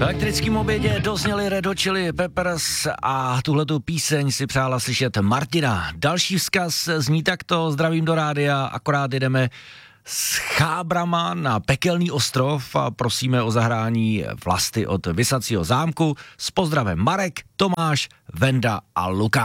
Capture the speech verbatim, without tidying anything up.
elektrickém obědě dozněli Red Hot Chili Peppers a tuhletu píseň si přála slyšet Martina. Další vzkaz zní takto: zdravím do rádia, akorát jedeme s chábrama na Pekelný ostrov a prosíme o zahrání Vlasty od Vysacího zámku. S pozdravem Marek, Tomáš, Venda a Lukáš.